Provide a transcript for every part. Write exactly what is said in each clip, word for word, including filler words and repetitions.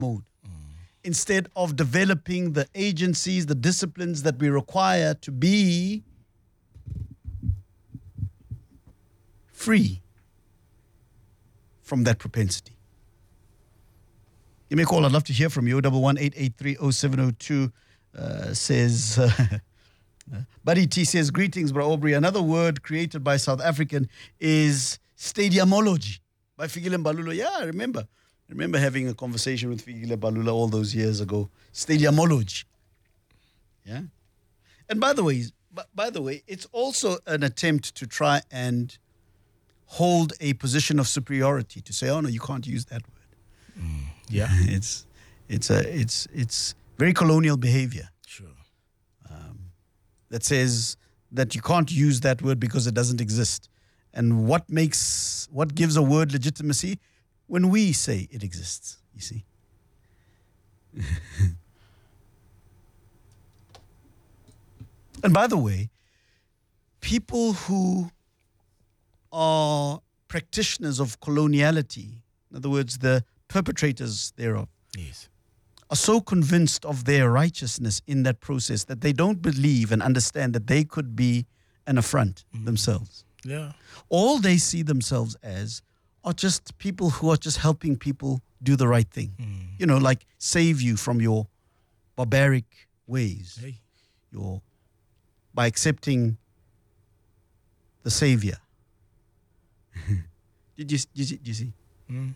mode. Instead of developing the agencies, the disciplines that we require to be free from that propensity. Give me a call. I'd love to hear from you. Double one eight eight three oh seven oh two uh, says, uh, Buddy T says, greetings, Bro Aubrey. Another word created by South African is stadiumology by Fikile Mbalula. Yeah, I remember. I remember having a conversation with Fikile Mbalula all those years ago. Stadiumology. Yeah. And by the way, by the way, it's also an attempt to try and hold a position of superiority, to say, oh no, you can't use that word. Mm, yeah. It's it's a it's it's very colonial behavior. Sure. Um, that says that you can't use that word because it doesn't exist. And what makes what gives a word legitimacy? When we say it exists, you see. And by the way, people who are practitioners of coloniality, in other words, the perpetrators thereof, yes, are so convinced of their righteousness in that process that they don't believe and understand that they could be an affront mm-hmm. themselves. Yeah. All they see themselves as are just people who are just helping people do the right thing. Mm. You know, like save you from your barbaric ways. Hey. Your, by accepting the Savior. did, you, did, you, did you see? Mm.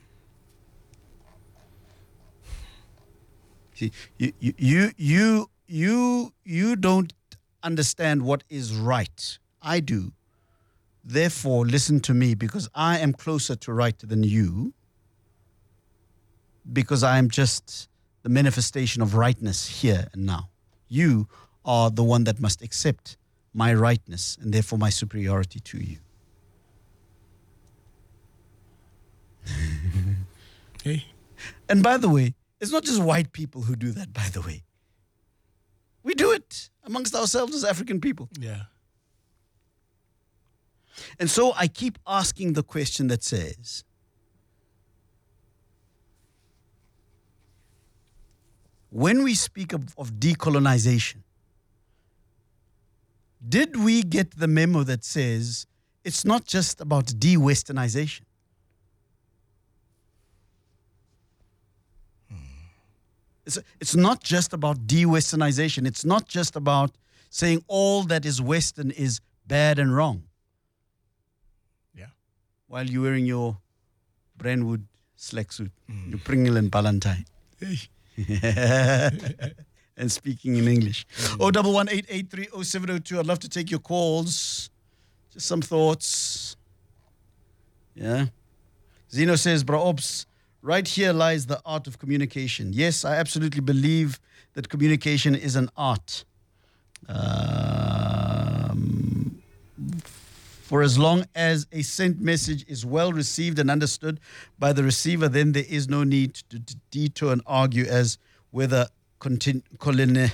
See, you, you, you, you, you, you don't understand what is right. I do. Therefore, listen to me, because I am closer to right than you, because I am just the manifestation of rightness here and now. You are the one that must accept my rightness and therefore my superiority to you. Hey. And by the way, it's not just white people who do that, by the way. We do it amongst ourselves as African people. Yeah. And so I keep asking the question that says, when we speak of, of decolonization, did we get the memo that says it's not just about de-Westernization? Hmm. It's, it's not just about de-Westernization. It's not just about saying all that is Western is bad and wrong. While you're wearing your Brentwood slack suit, mm. your Pringle and Palantine. And speaking in English. Mm. Oh, double one eight eight three oh seven oh two. I'd love to take your calls. Just some thoughts. Yeah. Zeno says, Bra Ops, right here lies the art of communication. Yes, I absolutely believe that communication is an art. Um... For as long as a sent message is well received and understood by the receiver, then there is no need to detour and argue as whether continu- coloni-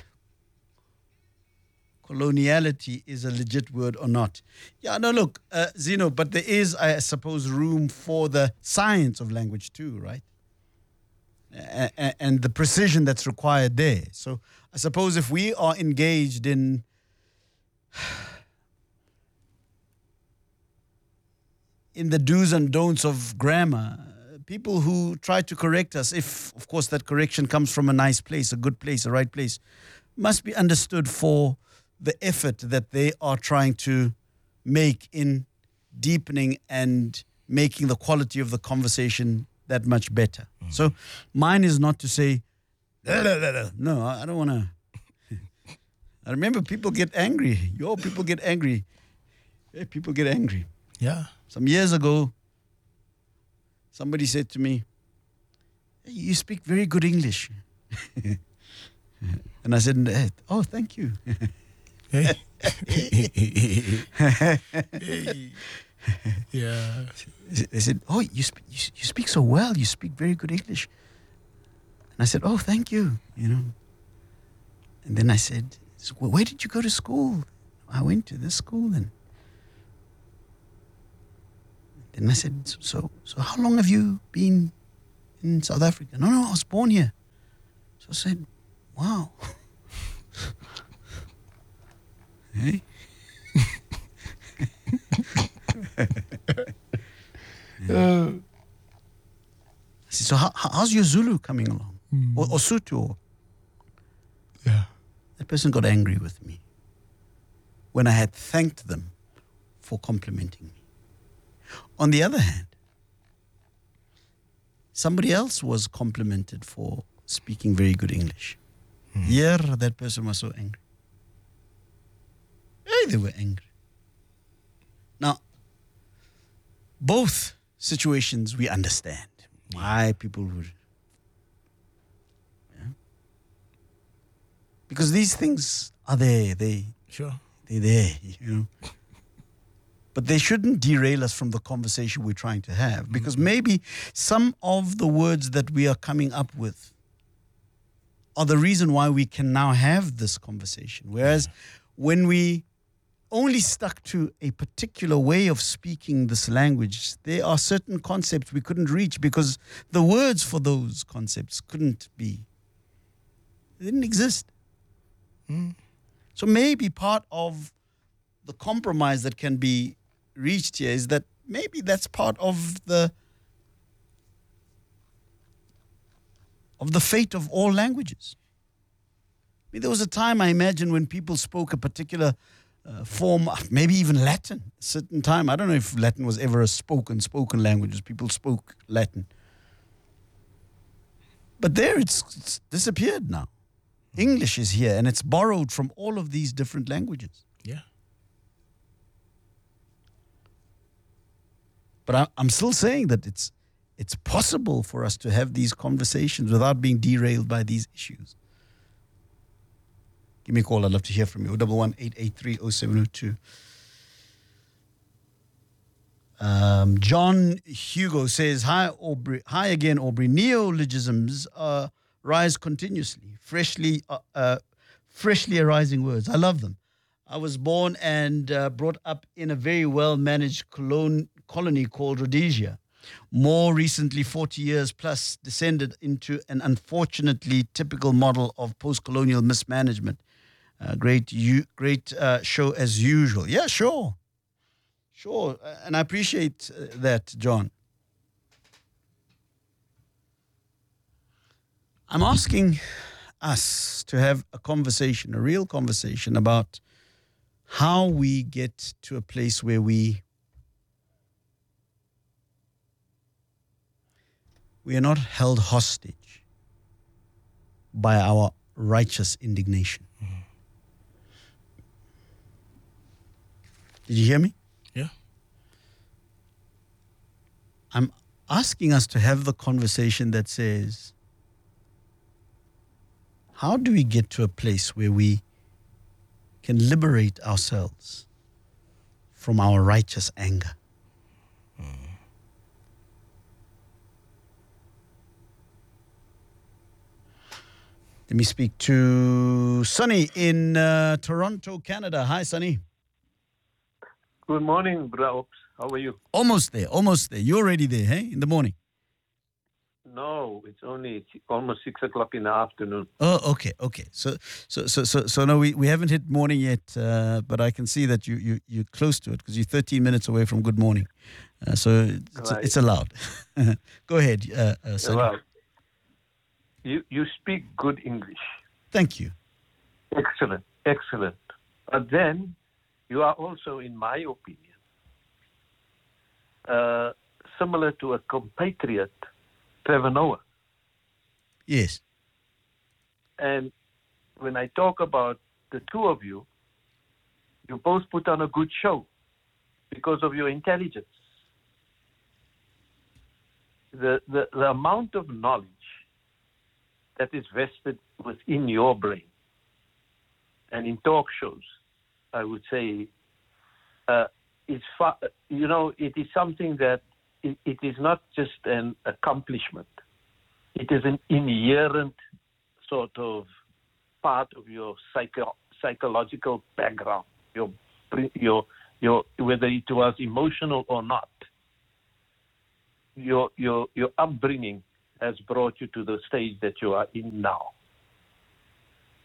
coloniality is a legit word or not. Yeah, no, look, uh, Zeno, but there is, I suppose, room for the science of language too, right? A- a- and the precision that's required there. So I suppose if we are engaged in in the do's and don'ts of grammar, people who try to correct us, if, of course, that correction comes from a nice place, a good place, a right place, must be understood for the effort that they are trying to make in deepening and making the quality of the conversation that much better. Mm. So mine is not to say, da, da, da, da. No, I don't want to. I remember people get angry. Yo, people get angry. Yeah, people get angry. Yeah. Some years ago, somebody said to me, hey, you speak very good English. And I said, oh, thank you. Hey. Yeah. They said, oh, you, sp- you, you speak so well. You speak very good English. And I said, oh, thank you. You know. And then I said, so where did you go to school? I went to this school. And then I said, so so how long have you been in South Africa? No, no, I was born here. So I said, wow. Hey? Uh, I said, so how, how's your Zulu coming along? mm, Or, or Sotho? Or, yeah. that person got angry with me when I had thanked them for complimenting me. On the other hand, somebody else was complimented for speaking very good English. Mm. Yeah, that person was so angry. Hey, they were angry. Now, both situations we understand why people would. Yeah? Because these things are there, they, Sure. they're there, you know. But they shouldn't derail us from the conversation we're trying to have, because maybe some of the words that we are coming up with are the reason why we can now have this conversation. Whereas when we only stuck to a particular way of speaking this language, there are certain concepts we couldn't reach because the words for those concepts couldn't be, they didn't exist. Mm. So maybe part of the compromise that can be reached here is that maybe that's part of the of the fate of all languages. I mean, there was a time, I imagine, when people spoke a particular uh, form, maybe even Latin, a certain time. I don't know if Latin was ever a spoken, spoken language. People spoke Latin. But there it's, it's disappeared now. English is here, and it's borrowed from all of these different languages. Yeah. But I, I'm still saying that it's it's possible for us to have these conversations without being derailed by these issues. Give me a call. I'd love to hear from you. oh one one, eight eight three, oh seven oh two. Um, John Hugo says, hi, Aubrey. Hi again, Aubrey. Neologisms uh, rise continuously, freshly, uh, uh, freshly arising words. I love them. I was born and uh, brought up in a very well-managed colon- colony called Rhodesia. More recently, forty years plus, descended into an unfortunately typical model of post-colonial mismanagement. Uh, great, you, great uh, show as usual. Yeah, sure. Sure, uh, and I appreciate uh, that, John. I'm asking us to have a conversation, a real conversation about how we get to a place where we we are not held hostage by our righteous indignation. Mm. Did you hear me? Yeah. I'm asking us to have the conversation that says, how do we get to a place where we can liberate ourselves from our righteous anger? Mm. Let me speak to Sunny in uh, Toronto, Canada. Hi, Sunny. Good morning, Brother Ops. How are you? Almost there, almost there. You're already there, hey, in the morning? No, it's only si- almost six o'clock in the afternoon. Oh, okay, okay. So, so, so, so, so no, we, we haven't hit morning yet, uh, but I can see that you you you're close to it because you're thirteen minutes away from good morning. Uh, so it's, Right. it's allowed. Go ahead, uh, uh, Sunny. Well, you, you speak good English. Thank you. Excellent, excellent. But then you are also, in my opinion, uh, similar to a compatriot, Trevor Noah. Yes. And when I talk about the two of you, you both put on a good show because of your intelligence. The, the, the amount of knowledge that is vested within your brain. And in talk shows, I would say, uh, it's fa- you know, it is something that it, it is not just an accomplishment. It is an inherent sort of part of your psycho- psychological background, your, your, your, whether it was emotional or not. Your, your, your upbringing has brought you to the stage that you are in now.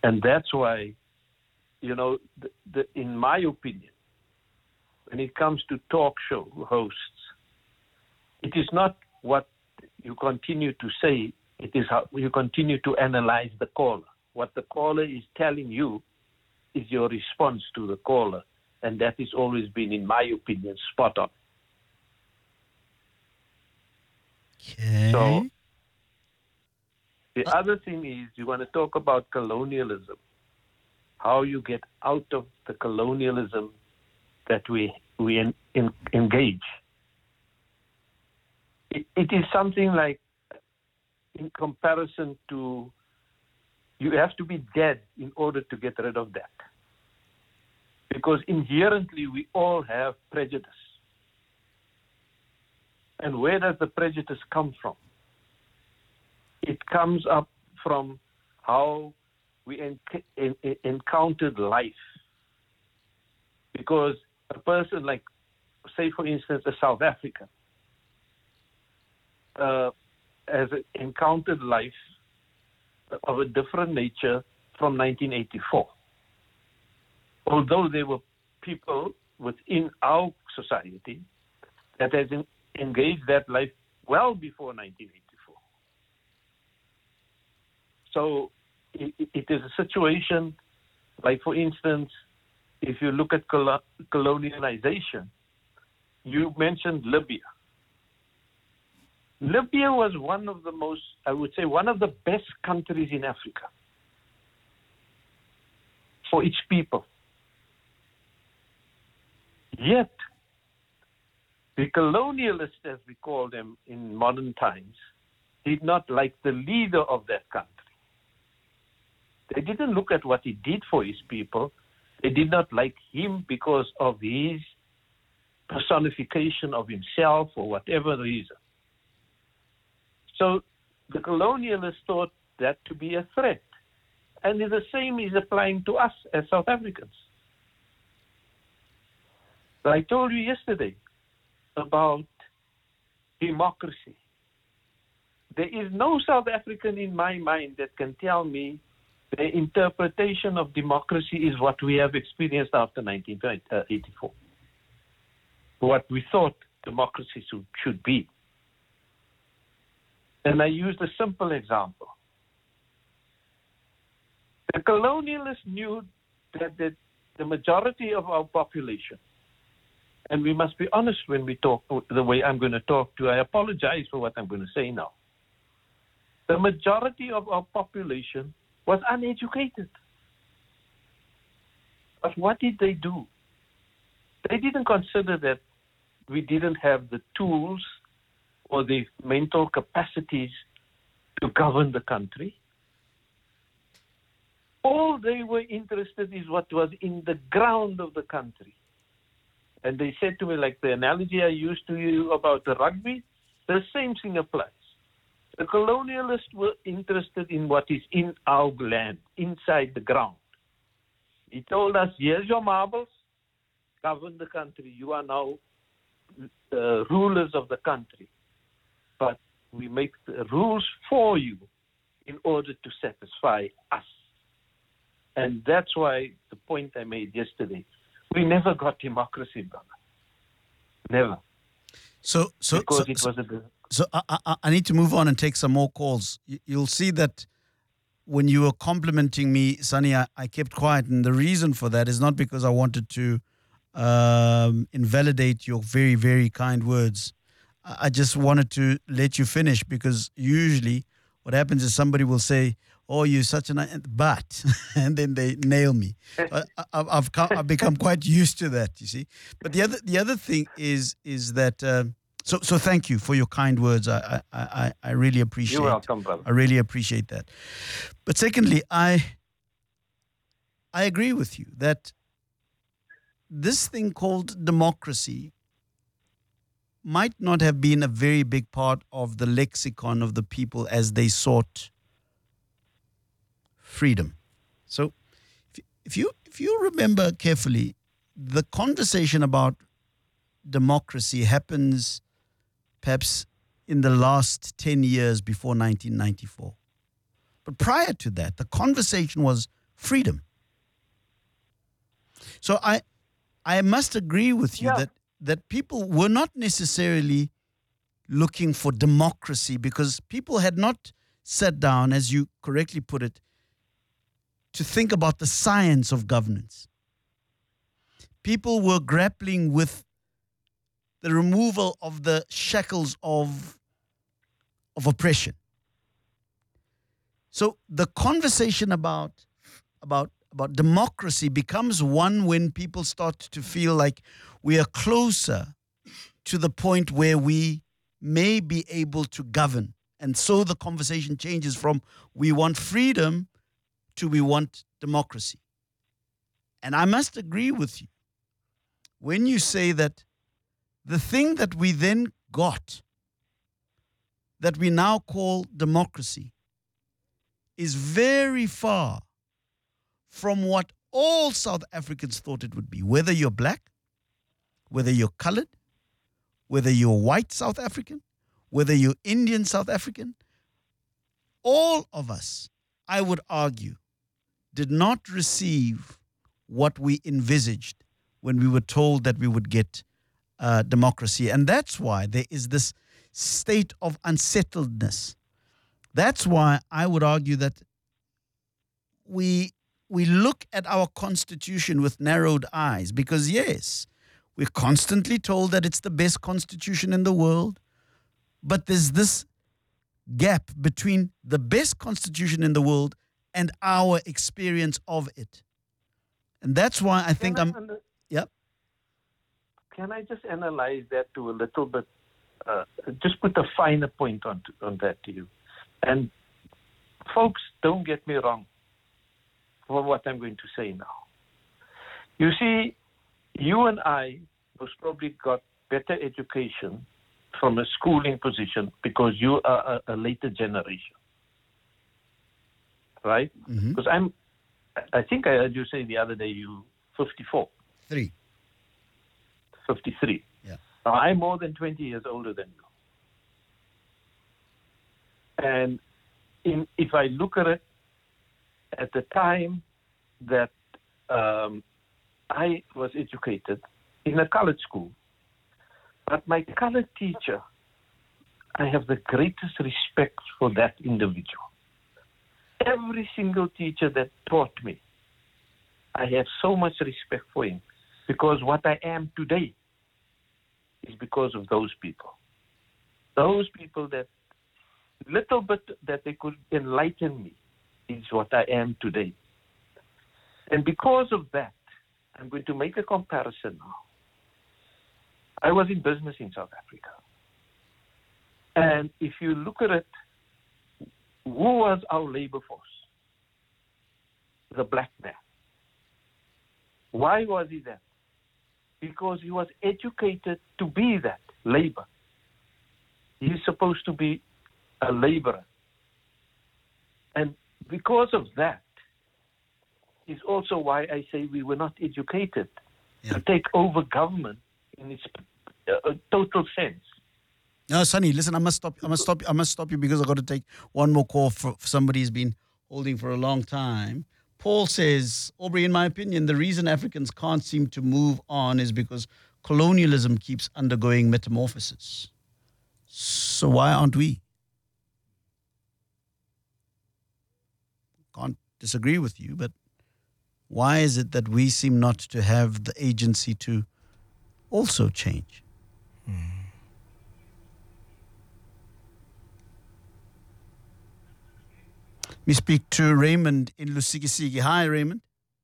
And that's why, you know, the, the, in my opinion, when it comes to talk show hosts, it is not what you continue to say, it is how you continue to analyze the caller. What the caller is telling you is your response to the caller. And that has always been, in my opinion, spot on. Okay. So the other thing is, you want to talk about colonialism, how you get out of the colonialism that we we en, en, engage. It, it is something like, in comparison to, you have to be dead in order to get rid of that. Because inherently we all have prejudice. And where does the prejudice come from? It comes up from how we enc- en- encountered life. Because a person like, say for instance, a South African, uh, has encountered life of a different nature from nineteen eighty-four. Although there were people within our society that has en- engaged that life well before nineteen eighty-four. So it, it is a situation like, for instance, if you look at col- colonialization, you mentioned Libya. Libya was one of the most, I would say, one of the best countries in Africa for its people. Yet, the colonialists, as we call them in modern times, did not like the leader of that country. They didn't look at what he did for his people. They did not like him because of his personification of himself or whatever reason. So the colonialists thought that to be a threat. And the same is applying to us as South Africans. I told you yesterday about democracy. There is no South African in my mind that can tell me the interpretation of democracy is what we have experienced after nineteen eighty-four. What we thought democracy should, should be. And I used a simple example. The colonialists knew that the, the majority of our population, and we must be honest when we talk the way I'm going to talk to, I apologize for what I'm going to say now. The majority of our population was uneducated. But what did they do? They didn't consider that we didn't have the tools or the mental capacities to govern the country. All they were interested in is what was in the ground of the country. And they said to me, like the analogy I used to you about the rugby, the same thing applies. The colonialists were interested in what is in our land, inside the ground. He told us, here's your marbles, govern the country. You are now uh, rulers of the country. But we make the rules for you in order to satisfy us. And that's why the point I made yesterday, we never got democracy, brother. Never. So, so, because so, it so, was a... so I, I, I need to move on and take some more calls. You, you'll see that when you were complimenting me, Sonny, I, I kept quiet. And the reason for that is not because I wanted to um, invalidate your very, very kind words. I, I just wanted to let you finish, because usually what happens is somebody will say, oh, you're such a nice, but, and then they nail me. I, I, I've come, I've become quite used to that, you see. But the other the other thing is is that, uh, so so thank you for your kind words. I I, I, I really appreciate. You're welcome, brother. I really appreciate that. But secondly, I I agree with you that this thing called democracy might not have been a very big part of the lexicon of the people as they sought freedom. So if you if you remember carefully, the conversation about democracy happens perhaps in the last ten years before nineteen ninety-four. But prior to that, the conversation was freedom. So I, I must agree with you Yeah. that, that people were not necessarily looking for democracy because people had not sat down, as you correctly put it, to think about the science of governance. People were grappling with the removal of the shackles of, of oppression. So the conversation about, about, about democracy becomes one when people start to feel like we are closer to the point where we may be able to govern. And so the conversation changes from we want freedom to we want democracy. And I must agree with you when you say that the thing that we then got, that we now call democracy, is very far from what all South Africans thought it would be, whether you're black, whether you're colored, whether you're white South African, whether you're Indian South African. All of us, I would argue, did not receive what we envisaged when we were told that we would get uh, democracy. And that's why there is this state of unsettledness. That's why I would argue that we we look at our constitution with narrowed eyes because, yes, we're constantly told that it's the best constitution in the world, but there's this gap between the best constitution in the world and our experience of it. And that's why I think Can I'm... I under- Yep. Can I just analyze that to a little bit, uh, just put a finer point on, to, on that to you? And folks, don't get me wrong for what I'm going to say now. You see, you and I most probably got better education from a schooling position because you are a, a later generation, right? Mhm. Because I'm, I think I heard you say the other day you fifty-four. Three. fifty-three. Yeah. Now, I'm more than twenty years older than you. And in, if I look at it, at the time that um, I was educated in a colored school, but my colored teacher, I have the greatest respect for that individual. Every single teacher that taught me, I have so much respect for him because what I am today is because of those people. Those people that little bit that they could enlighten me is what I am today. And because of that, I'm going to make a comparison now. I was in business in South Africa. And if you look at it, who was our labor force? The black man. Why was he that? Because he was educated to be that, labor. He's supposed to be a laborer. And because of that is also why I say we were not educated Yeah. to take over government in its uh, total sense. No, Sonny, listen, I must stop. I must stop. I must stop you because I've got to take one more call for, for somebody who's been holding for a long time. Paul says, Aubrey, in my opinion, the reason Africans can't seem to move on is because colonialism keeps undergoing metamorphosis. So why aren't we? Can't disagree with you, but why is it that we seem not to have the agency to also change? We speak to Raymond in Lusikisiki. Hi, Raymond.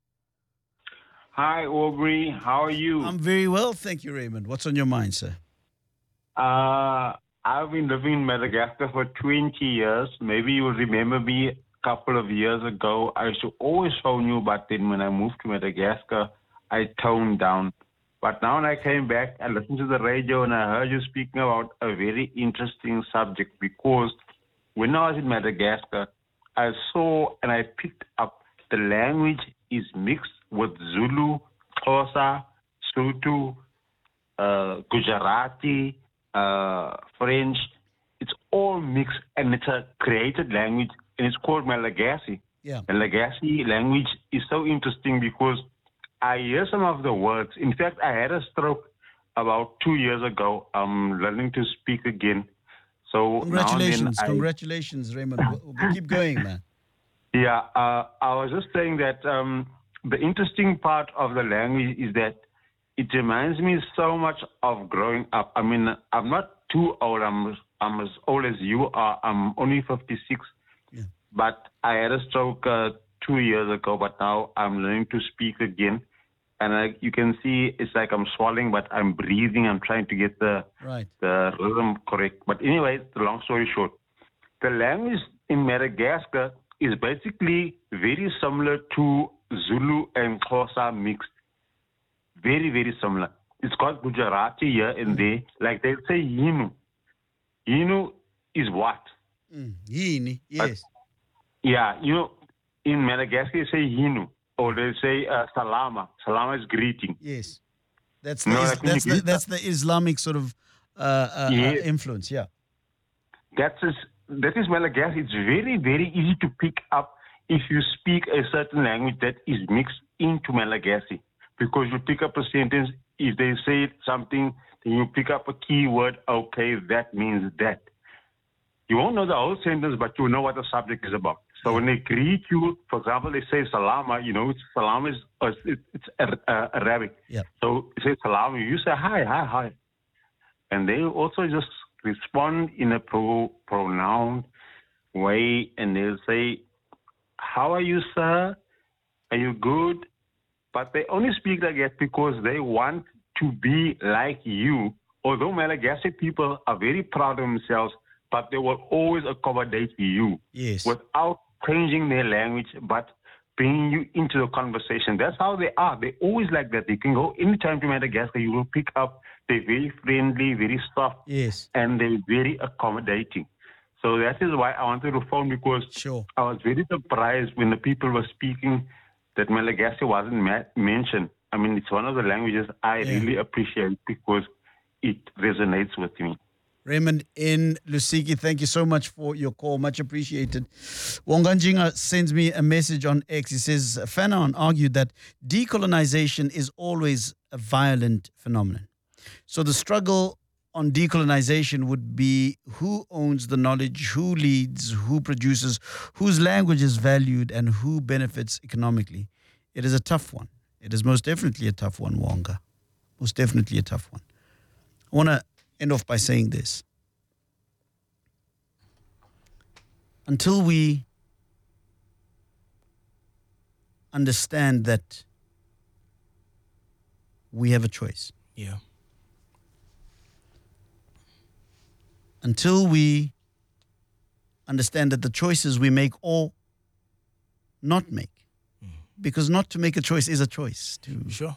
Hi, Aubrey. How are you? I'm very well, thank you, Raymond. What's on your mind, sir? Uh, I've been living in Madagascar for twenty years. Maybe you'll remember me a couple of years ago. I used to always phone you, but then when I moved to Madagascar, I toned down. But now when I came back, I listened to the radio and I heard you speaking about a very interesting subject because when I was in Madagascar, I saw and I picked up the language is mixed with Zulu, Xhosa, Sotho, uh, Gujarati, uh, French. It's all mixed and it's a created language and it's called Malagasy. Yeah. Malagasy language is so interesting because I hear some of the words. In fact, I had a stroke about two years ago. I'm learning to speak again. So Congratulations, now and then I, congratulations, Raymond. We'll, we'll keep going, man. Yeah, uh, I was just saying that um, the interesting part of the language is that it reminds me so much of growing up. I mean, I'm not too old. I'm I'm as old as you are. I'm only fifty-six. Yeah. But I had a stroke uh, two years ago, but now I'm learning to speak again. And I, you can see it's like I'm swallowing, but I'm breathing. I'm trying to get the, Right. the rhythm correct. But anyway, the long story short, the language in Madagascar is basically very similar to Zulu and Xhosa mixed. Very, very similar. It's got Gujarati here and there. Like they say Yinu. Yinu is what? Mm. Yini, yes. Yeah, you know, in Madagascar they say Yinu. Or they say uh, Salama. Salama is greeting. Yes. That's the, No, is, I think that's, you- the, that's the Islamic sort of uh, uh, Yeah. uh, influence, yeah. That's is, that is Malagasy. It's very, very easy to pick up if you speak a certain language that is mixed into Malagasy. Because you pick up a sentence, if they say something, then you pick up a key word, okay, that means that. You won't know the whole sentence, but you know what the subject is about. So when they greet you, for example, they say salama, you know, it's, salama is uh, it's, it's uh, Arabic. Yeah. So you say salama, you say hi, hi, hi. And they also just respond in a pro, pronounced way, and they'll say, how are you, sir? Are you good? But they only speak like that because they want to be like you. Although Malagasy people are very proud of themselves, but they will always accommodate you Yes. without changing their language, but bringing you into the conversation. That's how they are. They're always like that. You can go anytime to Madagascar, you will pick up. They're very friendly, very soft, Yes. and they're very accommodating. So that is why I wanted to phone, because Sure. I was very surprised when the people were speaking that Malagasy wasn't ma- mentioned. I mean, it's one of the languages I Yeah. really appreciate because it resonates with me. Raymond in Lusiki, thank you so much for your call. Much appreciated. Wanganjinga sends me a message on X. He says, Fanon argued that decolonization is always a violent phenomenon. So the struggle on decolonization would be who owns the knowledge, who leads, who produces, whose language is valued, and who benefits economically. It is a tough one. It is most definitely a tough one, Wanga. Most definitely a tough one. I want to end off by saying this. Until we understand that we have a choice, Yeah. until we understand that the choices we make or not make, because not to make a choice is a choice too. Sure.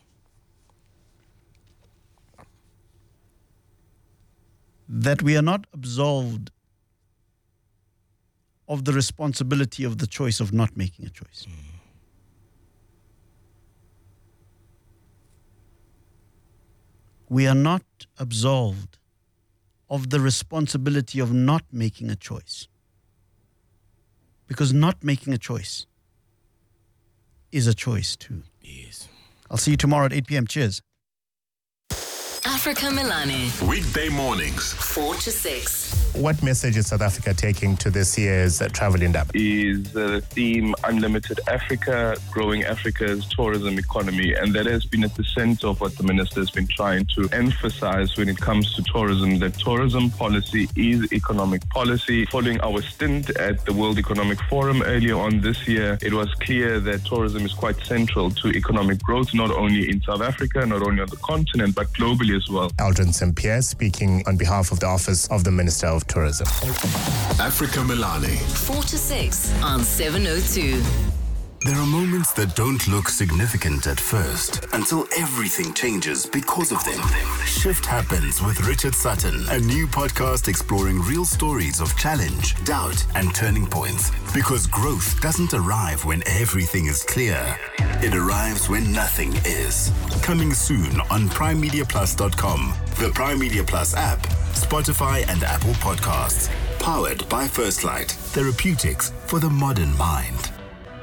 That we are not absolved of the responsibility of the choice of not making a choice. We are not absolved of the responsibility of not making a choice. Because not making a choice is a choice too. Yes. I'll see you tomorrow at eight p.m. Cheers. Africa Milani, Weekday mornings. four to six. What message is South Africa taking to this year's uh, Travel Indaba? Is the theme Unlimited Africa, growing Africa's tourism economy. And that has been at the center of what the minister has been trying to emphasize when it comes to tourism, that tourism policy is economic policy. Following our stint at the World Economic Forum earlier on this year, it was clear that tourism is quite central to economic growth, not only in South Africa, not only on the continent, but globally as well. Aldrin Saint-Pierre speaking on behalf of the Office of the Minister of Tourism. Africa Milani. four to six on seven oh two. There are moments that don't look significant at first until everything changes because of them. Shift Happens with Richard Sutton, a new podcast exploring real stories of challenge, doubt, and turning points. Because growth doesn't arrive when everything is clear. It arrives when nothing is. Coming soon on prime media plus dot com, the Prime Media Plus app, Spotify, and Apple Podcasts. Powered by First Light, therapeutics for the modern mind.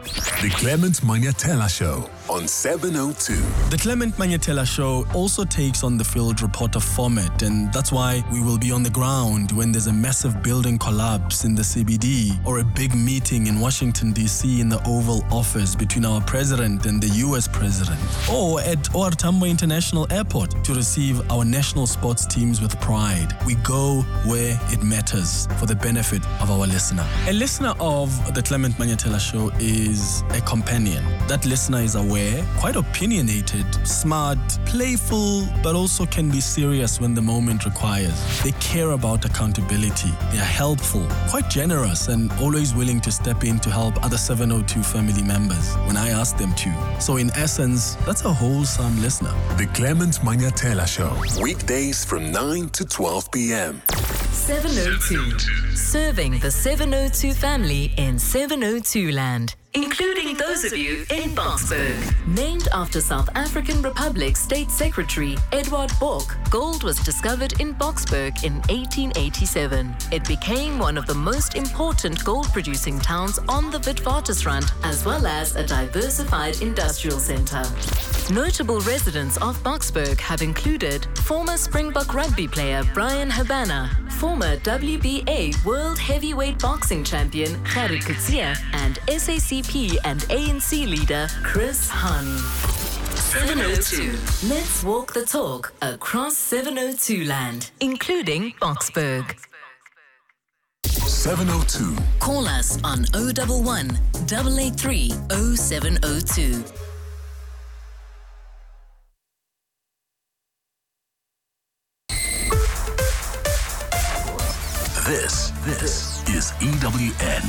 The Clement Manyatela Show on seven oh two. The Clement Manyatela Show also takes on the field reporter format, and that's why we will be on the ground when there's a massive building collapse in the C B D or a big meeting in Washington, D C in the Oval Office between our president and the U S president, or at O R Tambo International Airport to receive our national sports teams with pride. We go where it matters for the benefit of our listener. A listener of the Clement Manyatela Show is a companion. That listener is aware, quite opinionated, smart, playful, but also can be serious when the moment requires. They care about accountability. They are helpful, quite generous, and always willing to step in to help other seven oh two family members when I ask them to. So in essence, that's a wholesome listener. The Clement Manyatela Show. Weekdays from nine to twelve p.m. seven oh two. Serving the seven oh two family in seven oh two land, including those of you in Boksburg. Named after South African Republic State Secretary Edward Bork, gold was discovered in Boksburg in eighteen eighty-seven. It became one of the most important gold-producing towns on the Witwatersrand, as well as a diversified industrial center. Notable residents of Boksburg have included former Springbok rugby player Brian Habana, former W B A World Heavyweight Boxing Champion Khalid Kutsia, and S A C P and A N C leader Chris Hani. seven oh two. Let's walk the talk across seven oh two land, including Boksburg. seven oh two. Call us on oh one one, eight eight three, oh seven oh two. This, this is E W N.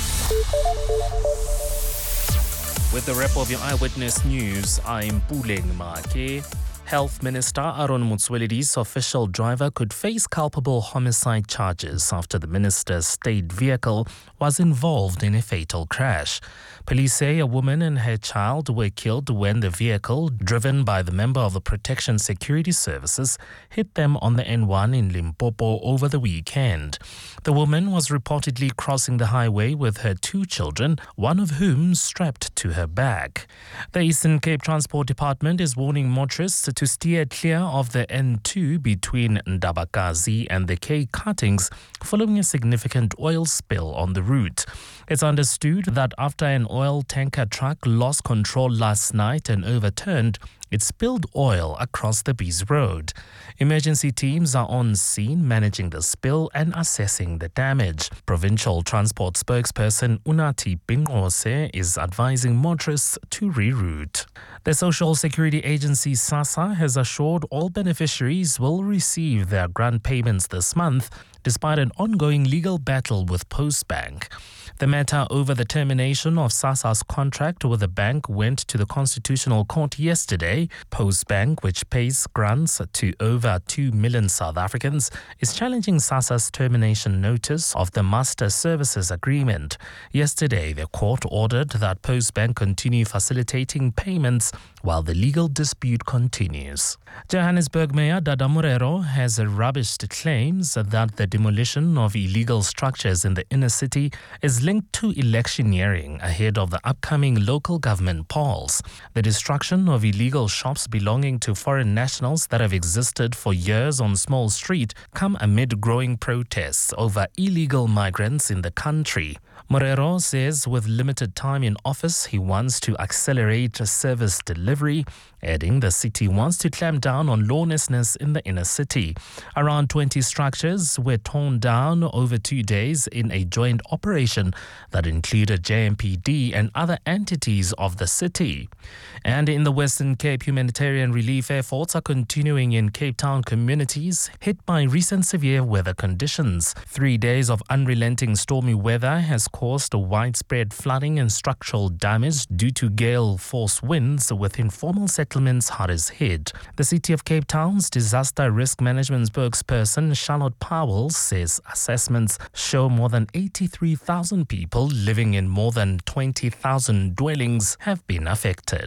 With the wrap of your Eyewitness News, I'm Puleng Make. Health Minister Aaron Motsoaledi's official driver could face culpable homicide charges after the minister's state vehicle was involved in a fatal crash. Police say a woman and her child were killed when the vehicle, driven by the member of the Protection Security Services, hit them on the N one in Limpopo over the weekend. The woman was reportedly crossing the highway with her two children, one of whom strapped to her back. The Eastern Cape Transport Department is warning motorists to steer clear of the N two between Ndabakazi and the K cuttings following a significant oil spill on the route. It's understood that after an oil tanker truck lost control last night and overturned, it spilled oil across the Bees Road. Emergency teams are on scene managing the spill and assessing the damage. Provincial Transport spokesperson Unathi Bingose is advising motorists to reroute. The Social Security Agency SASSA has assured all beneficiaries will receive their grant payments this month, despite an ongoing legal battle with Postbank. The matter over the termination of SASSA's contract with the bank went to the Constitutional Court yesterday. Postbank, which pays grants to over two million South Africans, is challenging SASSA's termination notice of the Master Services Agreement. Yesterday, the court ordered that Postbank continue facilitating payments while the legal dispute continues. Johannesburg Mayor Dada Morero has rubbished claims that the demolition of illegal structures in the inner city is linked to electioneering ahead of the upcoming local government polls. The destruction of illegal shops belonging to foreign nationals that have existed for years on Small Street come amid growing protests over illegal migrants in the country. Morero says with limited time in office, he wants to accelerate service delivery, adding the city wants to clamp down on lawlessness in the inner city. Around twenty structures were torn down over two days in a joint operation that included J M P D and other entities of the city. And in the Western Cape, humanitarian relief efforts are continuing in Cape Town communities hit by recent severe weather conditions. Three days of unrelenting stormy weather has caused widespread flooding and structural damage due to gale force winds with informal settlements hard as hit. The City of Cape Town's disaster risk management spokesperson Charlotte Powell says assessments show more than eighty-three thousand people living in more than twenty thousand dwellings have been affected.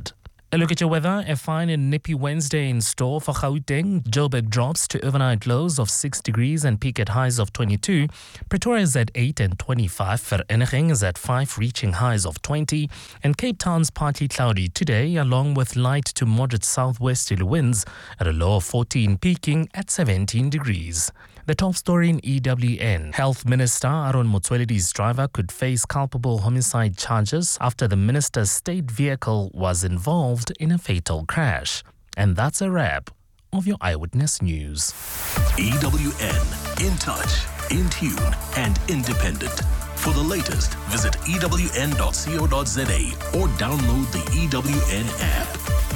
A look at your weather. A fine and nippy Wednesday in store for Gauteng. Joburg drops to overnight lows of six degrees and peak at highs of twenty-two. Pretoria is at eight and twenty-five. Vereeniging is at five, reaching highs of twenty. And Cape Town's partly cloudy today, along with light to moderate southwesterly winds at a low of fourteen, peaking at seventeen degrees. The top story in E W N. Health Minister Aaron Motsoaledi's driver could face culpable homicide charges after the minister's state vehicle was involved in a fatal crash. And that's a wrap of your Eyewitness News. E W N, in touch, in tune, and independent. For the latest, visit E W N dot co dot za or download the E W N app.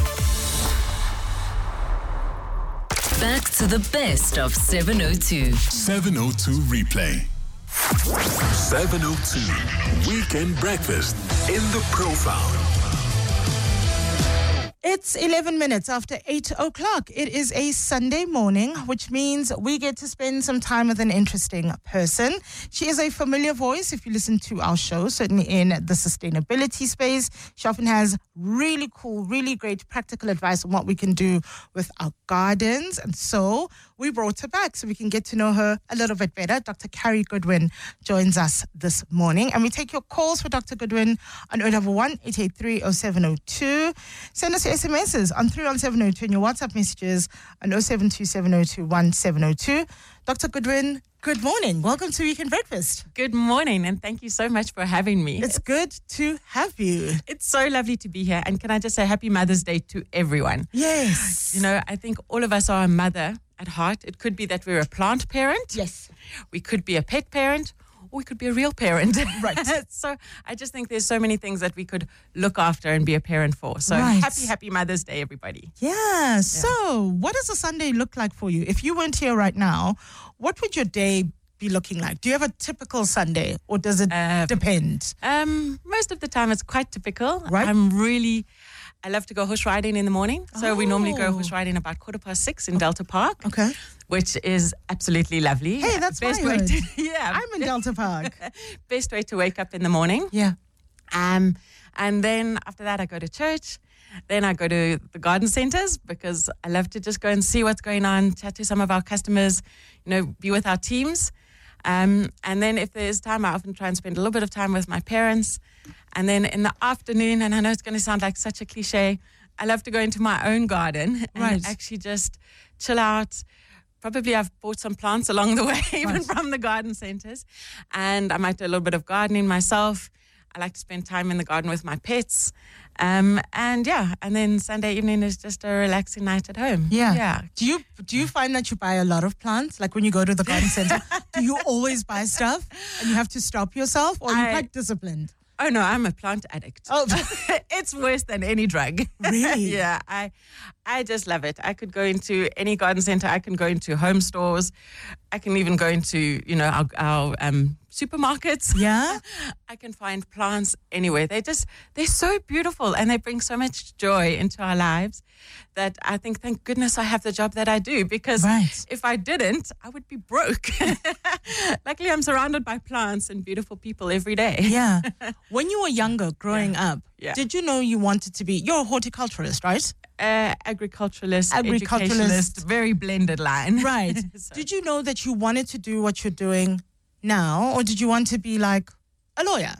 Back to the best of seven oh two. seven oh two Replay. seven oh two Weekend Breakfast in the Profile. It's eleven minutes after eight o'clock. It is a Sunday morning, which means we get to spend some time with an interesting person. She is a familiar voice if you listen to our show, certainly in the sustainability space. She often has really cool, really great practical advice on what we can do with our gardens. And so we brought her back so we can get to know her a little bit better. Doctor Carrie Goodwin joins us this morning. And we take your calls for Doctor Goodwin on oh one, eight eight three, oh seven oh two. Send us your S M Ses on three one seven oh two and your WhatsApp messages on oh seven two seven oh two one seven oh two. Doctor Goodwin, good morning. Welcome to Weekend Breakfast. Good morning, and thank you so much for having me. It's good to have you. It's so lovely to be here. And can I just say happy Mother's Day to everyone? Yes. You know, I think all of us are a mother at heart. It could be that we're a plant parent. Yes. We could be a pet parent. Or we could be a real parent. Right. So I just think there's so many things that we could look after and be a parent for. So right. happy, happy Mother's Day, everybody. Yeah. yeah. So what does a Sunday look like for you? If you weren't here right now, what would your day be looking like? Do you have a typical Sunday, or does it uh, depend? Um, most of the time it's quite typical. Right. I'm really... I love to go horse riding in the morning. So oh. we normally go horse riding about quarter past six in Delta Park. Okay. Which is absolutely lovely. Hey, that's best my way hood. to, yeah. I'm in Delta Park. Best way to wake up in the morning. Yeah. Um, and then after that, I go to church. Then I go to the garden centers because I love to just go and see what's going on, chat to some of our customers, you know, be with our teams. Um, and then if there's time, I often try and spend a little bit of time with my parents. And then in the afternoon, and I know it's going to sound like such a cliche, I love to go into my own garden and right. actually just chill out. Probably I've bought some plants along the way, even right. from the garden centers. And I might do a little bit of gardening myself. I like to spend time in the garden with my pets. Um, and yeah, and then Sunday evening is just a relaxing night at home. Yeah. Yeah. Do you do you find that you buy a lot of plants? Like when you go to the garden center, do you always buy stuff and you have to stop yourself, or are you I, quite disciplined? Oh no, I'm a plant addict. Oh, it's worse than any drug. Really? Yeah, I, I just love it. I could go into any garden center. I can go into home stores. I can even go into, you know, our, our um, supermarkets. Yeah. I can find plants anywhere. They just, they're so beautiful and they bring so much joy into our lives that I think, thank goodness I have the job that I do, because right. if I didn't, I would be broke. Luckily, I'm surrounded by plants and beautiful people every day. Yeah. When you were younger, growing yeah. up, yeah. did you know you wanted to be, you're a horticulturalist, right? Uh, agriculturalist, Agriculturalist. educationalist, very blended line. Right. So. Did you know that you wanted to do what you're doing now, or did you want to be like a lawyer?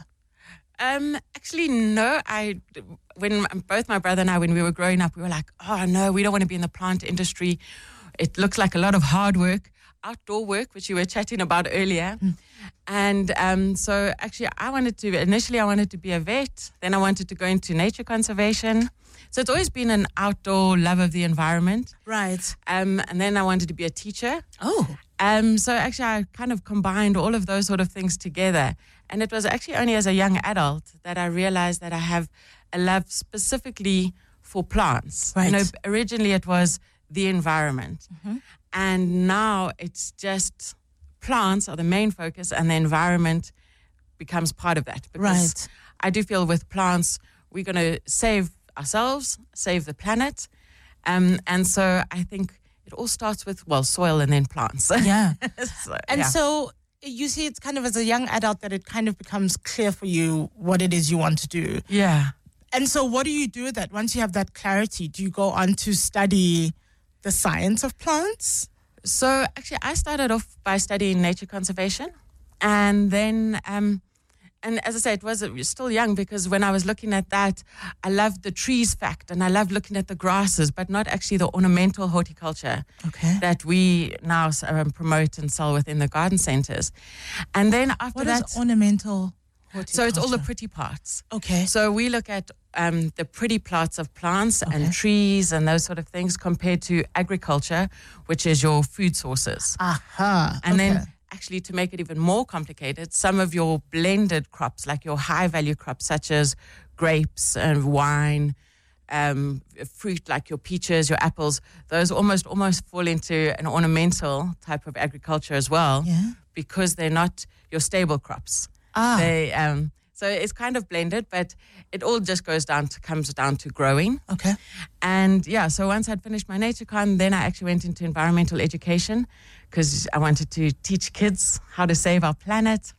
Um, actually, no. I, when both my brother and I, when we were growing up, we were like, oh no, we don't want to be in the plant industry. It looks like a lot of hard work, outdoor work, which you were chatting about earlier. Mm. And um, so actually, I wanted to, initially I wanted to be a vet. Then I wanted to go into nature conservation. So it's always been an outdoor love of the environment. Right. Um, and then I wanted to be a teacher. Oh. Um, so actually, I kind of combined all of those sort of things together. And it was actually only as a young adult that I realized that I have a love specifically for plants. Right. You know, originally it was the environment. Mm-hmm. And now it's just plants are the main focus, and the environment becomes part of that. Because right. I do feel with plants, we're going to save ourselves, save the planet. Um, and so I think it all starts with, well, soil and then plants. Yeah. so, and yeah. so you see, it's kind of as a young adult that it kind of becomes clear for you what it is you want to do. Yeah. And so what do you do with that? Once you have that clarity, do you go on to study the science of plants? So actually, I started off by studying nature conservation. And then, um, and as I said, it was, it was still young because when I was looking at that, I loved the trees fact and I loved looking at the grasses, but not actually the ornamental horticulture okay. that we now um, promote and sell within the garden centers. And then after what that... What is ornamental horticulture? So it's all the pretty parts. Okay. So we look at um, the pretty parts of plants okay. and trees and those sort of things compared to agriculture, which is your food sources. Aha. And okay. then... Actually, to make it even more complicated, some of your blended crops, like your high-value crops, such as grapes and wine, um, fruit like your peaches, your apples, those almost almost fall into an ornamental type of agriculture as well, yeah. because they're not your stable crops. Ah. They, um, so it's kind of blended, but it all just goes down to comes down to growing. Okay. And yeah, so once I'd finished my NatureCon, then I actually went into environmental education because I wanted to teach kids how to save our planet.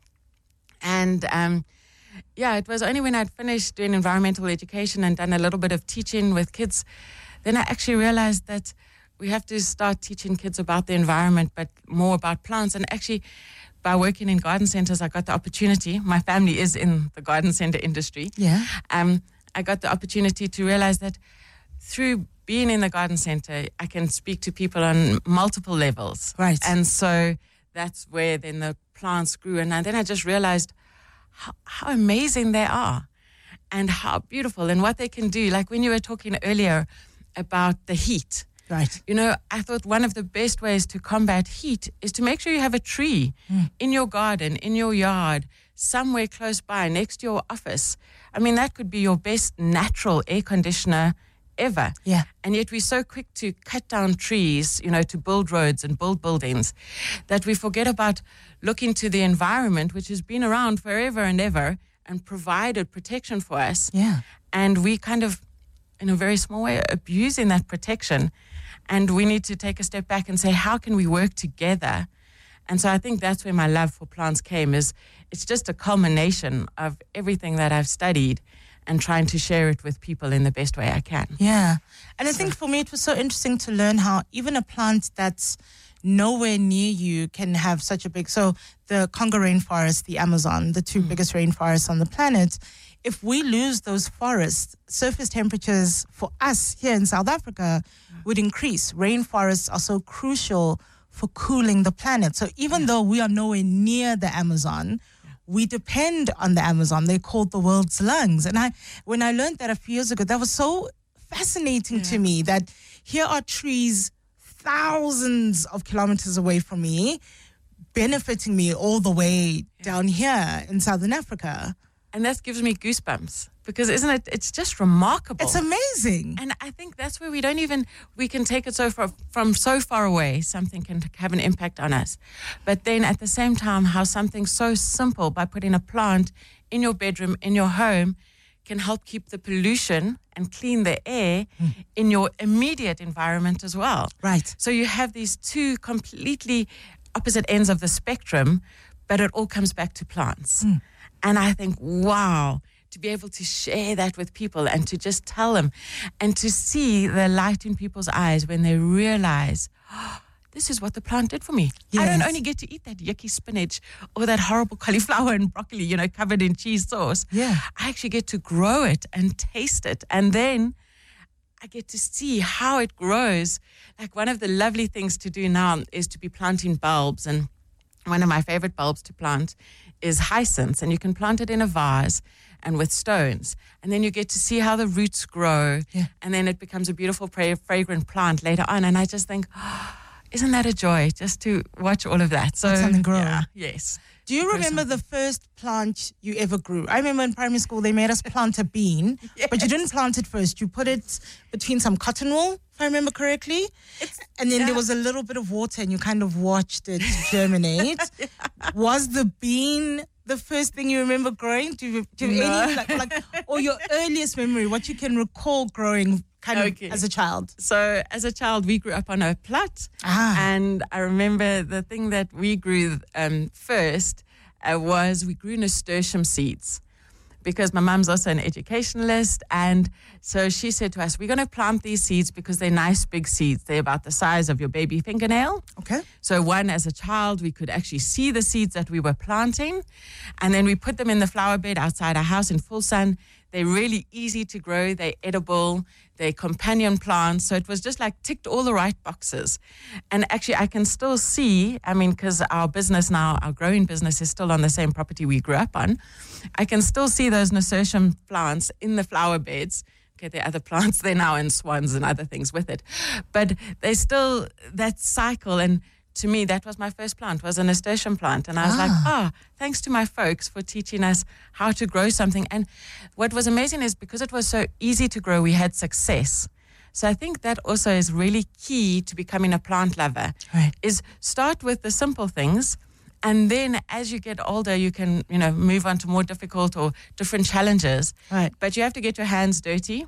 And um, yeah, it was only when I'd finished doing environmental education and done a little bit of teaching with kids, then I actually realized that we have to start teaching kids about the environment, but more about plants. And actually, by working in garden centers, I got the opportunity. My family is in the garden center industry. Yeah. Um, I got the opportunity to realize that through being in the garden center, I can speak to people on multiple levels. Right. And so that's where then the plants grew. And then I just realized how, how amazing they are and how beautiful and what they can do. Like when you were talking earlier about the heat. Right. You know, I thought one of the best ways to combat heat is to make sure you have a tree mm. in your garden, in your yard, somewhere close by, next to your office. I mean, that could be your best natural air conditioner ever. Yeah. And yet we're so quick to cut down trees, you know, to build roads and build buildings, that we forget about looking to the environment, which has been around forever and ever and provided protection for us. Yeah. And we kind of, in a very small way, abusing that protection. And we need to take a step back and say, how can we work together? And so I think that's where my love for plants came, is it's just a culmination of everything that I've studied and trying to share it with people in the best way I can. Yeah. And I think for me, it was so interesting to learn how even a plant that's nowhere near you can have such a big... So the Congo rainforest, the Amazon, the two mm. biggest rainforests on the planet, if we lose those forests, surface temperatures for us here in South Africa would increase. Rainforests are so crucial for cooling the planet. So even yeah. though we are nowhere near the Amazon, we depend on the Amazon. They're called the world's lungs. And I, when I learned that a few years ago, that was so fascinating yeah. to me, that here are trees thousands of kilometers away from me, benefiting me all the way yeah. down here in Southern Africa. And that gives me goosebumps, because isn't it, it's just remarkable. It's amazing. And I think that's where we don't even, we can take it so far, from so far away, something can have an impact on us. But then at the same time, how something so simple, by putting a plant in your bedroom, in your home, can help keep the pollution and clean the air mm. in your immediate environment as well. Right. So you have these two completely opposite ends of the spectrum, but it all comes back to plants. Mm. And I think, wow, to be able to share that with people and to just tell them and to see the light in people's eyes when they realize, oh, this is what the plant did for me. Yes. I don't only get to eat that yucky spinach or that horrible cauliflower and broccoli, you know, covered in cheese sauce. Yeah. I actually get to grow it and taste it. And then I get to see how it grows. Like one of the lovely things to do now is to be planting bulbs. And one of my favorite bulbs to plant is hyacinths, and you can plant it in a vase and with stones, and then you get to see how the roots grow, yeah. and then it becomes a beautiful fra- fragrant plant later on. And I just think, oh, isn't that a joy just to watch all of that? So watch something grow. Yeah, yes. Do you remember the first plant you ever grew? I remember in primary school they made us plant a bean, yes. but you didn't plant it first. You put it between some cotton wool, if I remember correctly, it's, and then yeah. there was a little bit of water and you kind of watched it germinate. yeah. Was the bean the first thing you remember growing? Do you, do you have no. any, like, like, or your earliest memory, what you can recall growing kind okay. of as a child? So as a child, we grew up on a plat. Ah. And I remember the thing that we grew um, first uh, was we grew nasturtium seeds. because my mum's also an educationalist. And so she said to us, we're going to plant these seeds because they're nice big seeds. They're about the size of your baby fingernail. Okay. So one, as a child, we could actually see the seeds that we were planting. And then we put them in the flower bed outside our house in full sun. They're really easy to grow. They're edible. They're companion plants. So it was just like ticked all the right boxes. And actually, I can still see, I mean, because our business now, our growing business is still on the same property we grew up on. I can still see those nasturtium plants in the flower beds. Okay, there are other plants there now and swans and other things with it. But they still, that cycle, and to me, that was my first plant, was a nasturtium plant. And I was Ah. like, ah, thanks to my folks for teaching us how to grow something. And what was amazing is because it was so easy to grow, we had success. So I think that also is really key to becoming a plant lover, right. is start with the simple things. And then as you get older, you can, you know, move on to more difficult or different challenges. Right. But you have to get your hands dirty.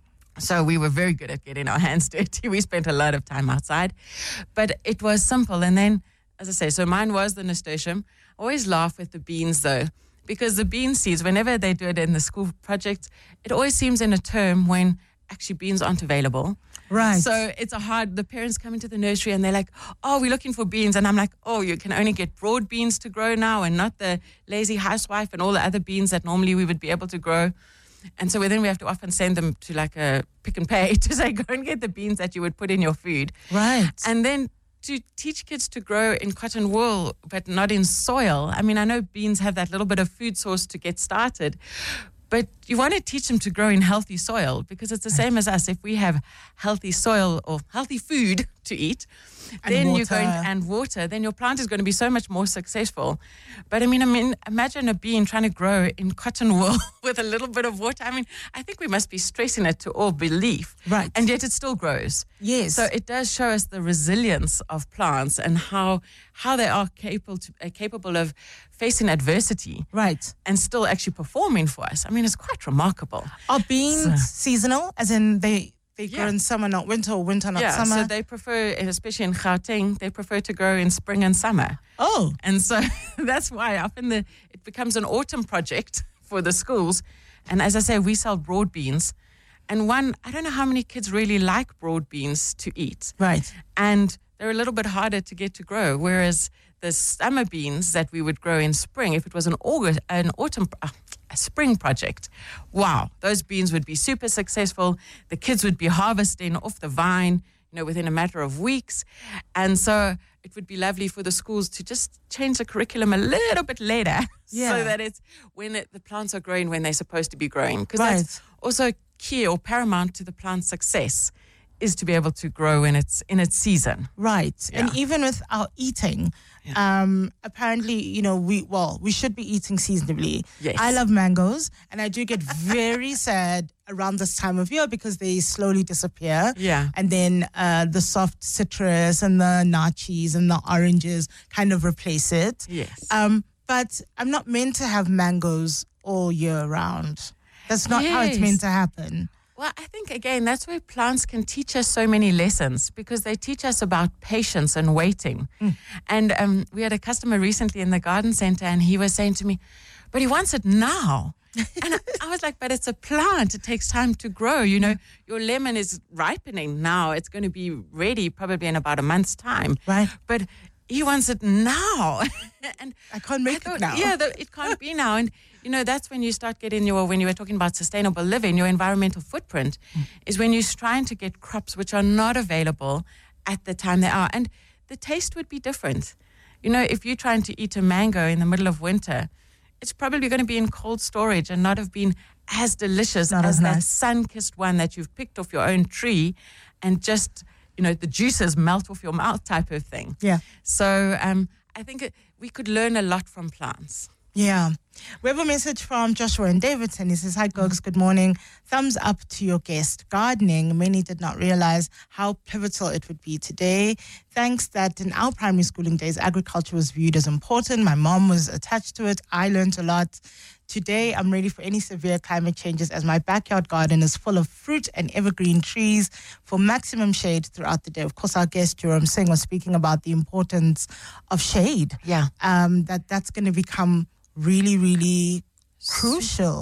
So we were very good at getting our hands dirty. We spent a lot of time outside. But it was simple. And then, as I say, so mine was the nasturtium. I always laugh with the beans, though, because the bean seeds, whenever they do it in the school projects, it always seems in a term when actually beans aren't available. Right. So it's a hard, the parents come into the nursery and they're like, oh, we're looking for beans. And I'm like, oh, you can only get broad beans to grow now and not the lazy housewife and all the other beans that normally we would be able to grow. And so then we have to often send them to like a Pick and Pay to say, go and get the beans that you would put in your food. Right. And then to teach kids to grow in cotton wool, but not in soil. I mean, I know beans have that little bit of food source to get started, but you want to teach them to grow in healthy soil because it's the same as us. If we have healthy soil or healthy food to eat, And then water. you're going and water, then your plant is going to be so much more successful. But I mean, I mean, imagine a bean trying to grow in cotton wool with a little bit of water. I mean, I think we must be stressing it to all belief. Right. And yet it still grows. Yes. So it does show us the resilience of plants and how how they are capable to, uh, capable of facing adversity. Right. And still actually performing for us. I mean, it's quite remarkable. Are beans So- seasonal, as in they, they grow Yeah. in summer, not winter, or winter, not yeah, summer? so they prefer, and especially in Gauteng, they prefer to grow in spring and summer. Oh. And so that's why often the it becomes an autumn project for the schools. And as I say, we sell broad beans. And one, I don't know how many kids really like broad beans to eat. Right. And they're a little bit harder to get to grow, whereas the summer beans that we would grow in spring, if it was an August, an autumn, uh, a spring project, wow, those beans would be super successful. The kids would be harvesting off the vine, you know, within a matter of weeks. And so it would be lovely for the schools to just change the curriculum a little bit later Yeah. so that it's when it, the plants are growing when they're supposed to be growing. Because Right. that's also key or paramount to the plant's success, is to be able to grow in its in its season. Right. Yeah. And even with our eating, um, apparently, you know, we, well, we should be eating seasonably. Yes. I love mangoes, and I do get very sad around this time of year because they slowly disappear. Yeah. And then uh, the soft citrus and the nachis and the oranges kind of replace it. Yes. Um, but I'm not meant to have mangoes all year round. That's not how it's Yes. meant to happen. Well, I think, again, that's where plants can teach us so many lessons because they teach us about patience and waiting. And um, we had a customer recently in the garden center, and he was saying to me, but he wants it now. And I, I was like, but it's a plant. It takes time to grow. You know, your lemon is ripening now. It's going to be ready probably in about a month's time. Right. But he wants it now. And I can't make thought, it now. Yeah, the, it can't be now. And, you know, that's when you start getting your, when you were talking about sustainable living, your environmental footprint is when you're trying to get crops which are not available at the time they are. And the taste would be different. You know, if you're trying to eat a mango in the middle of winter, it's probably going to be in cold storage and not have been as delicious Not as as that nice. sun-kissed one that you've picked off your own tree and just, you know, the juices melt off your mouth type of thing. Yeah. So um, I think it, we could learn a lot from plants. Yeah. We have a message from Joshua in Davidson. He says, hi, Gogs, good morning. Thumbs up to your guest. Gardening, many did not realize how pivotal it would be today. Thanks that in our primary schooling days, agriculture was viewed as important. My mom was attached to it. I learned a lot. Today, I'm ready for any severe climate changes as my backyard garden is full of fruit and evergreen trees for maximum shade throughout the day. Of course, our guest, Jerome Singh, was speaking about the importance of shade. Yeah. Um, that that's going to become really, really crucial.